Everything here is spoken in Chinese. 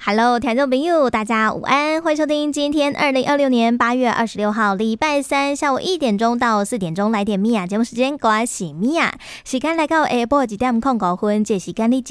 Hello， 听众朋友，大家午安，欢迎收听今天2026年8月26号礼拜三下午1点钟到4点钟来点米娅节目时间，我是米娅，时间来到下晡1点05分，这时间你